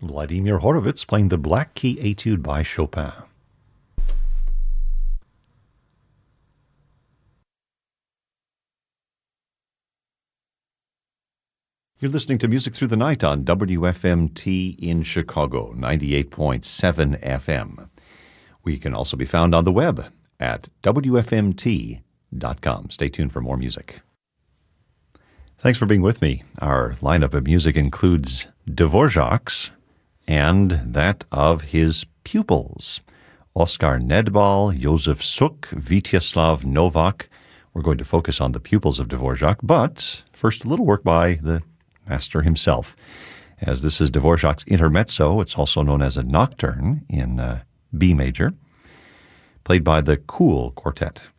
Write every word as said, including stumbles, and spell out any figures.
Vladimir Horowitz playing the Black Key Etude by Chopin. You're listening to Music Through the Night on W F M T in Chicago, ninety-eight point seven F M. We can also be found on the web at W F M T dot com. Stay tuned for more music. Thanks for being with me. Our lineup of music includes Dvorak's and that of his pupils, Oskar Nedbal, Josef Suk, Vityaslav Novak. We're going to focus on the pupils of Dvorak, but first a little work by the master himself. As this is Dvorak's Intermezzo, it's also known as a nocturne in uh, B major, played by the Kool Quartet.